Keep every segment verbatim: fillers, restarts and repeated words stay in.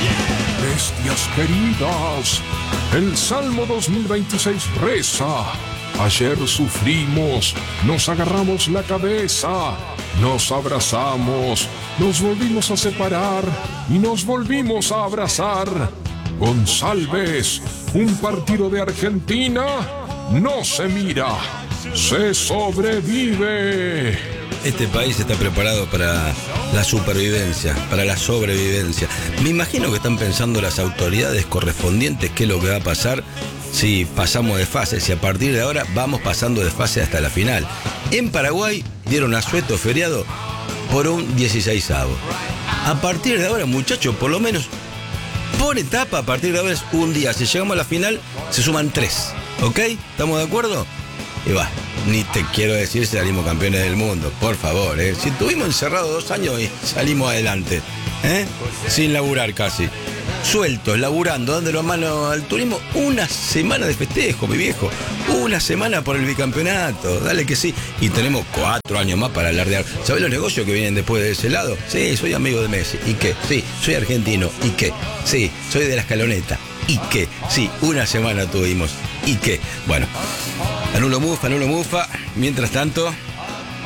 Bestias queridas, el Salmo dos mil veintiséis reza: ayer sufrimos, nos agarramos la cabeza, nos abrazamos, nos volvimos a separar y nos volvimos a abrazar. González, un partido de Argentina no se mira, se sobrevive. Este país está preparado para la supervivencia, para la sobrevivencia. Me imagino que están pensando las autoridades correspondientes qué es lo que va a pasar si pasamos de fase, si a partir de ahora vamos pasando de fase hasta la final. En Paraguay dieron asueto feriado por un dieciseisavo. A partir de ahora, muchachos, por lo menos por etapa, a partir de ahora es un día. Si llegamos a la final, se suman tres. ¿Ok? ¿Estamos de acuerdo? Y va, ni te quiero decir si salimos campeones del mundo, por favor, ¿eh? Si estuvimos encerrados dos años y salimos adelante, ¿eh? Sin laburar casi. Sueltos, laburando, dando la mano al turismo. Una semana de festejo, mi viejo. Una semana por el bicampeonato. Dale que sí. Y tenemos cuatro años más para alardear. ¿Sabés los negocios que vienen después de ese lado? Sí, soy amigo de Messi. ¿Y qué? Sí, soy argentino. ¿Y qué? Sí, soy de la Escaloneta. ¿Y qué? Sí, una semana tuvimos. ¿Y qué? Bueno, anulo mufa, anulo mufa. Mientras tanto,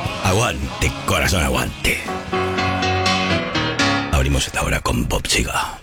aguante, corazón, aguante. Abrimos esta hora con Bob Siga.